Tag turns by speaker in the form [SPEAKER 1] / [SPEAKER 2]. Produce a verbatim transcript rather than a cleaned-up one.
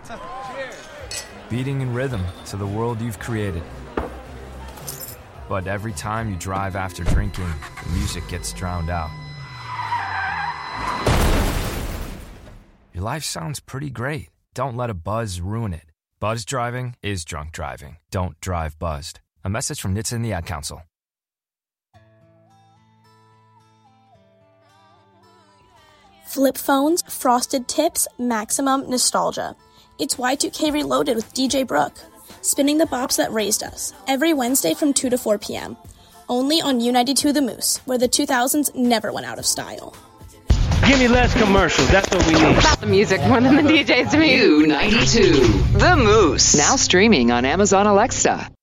[SPEAKER 1] Beating in rhythm to the world you've created. But every time you drive after drinking, the music gets drowned out. Your life sounds pretty great. Don't let a buzz ruin it. Buzz driving is drunk driving. Don't drive buzzed. A message from N H T S A and the Ad Council.
[SPEAKER 2] Flip phones, frosted tips, maximum nostalgia. It's Y two K Reloaded with D J Brooke. Spinning the bops that raised us. Every Wednesday from two to four p.m. Only on U ninety-two The Moose, where the two thousands never went out of style.
[SPEAKER 3] Give me less commercials. That's what we need.
[SPEAKER 4] About the music more than the D Js to me.
[SPEAKER 5] U ninety-two The Moose. Now streaming on Amazon Alexa.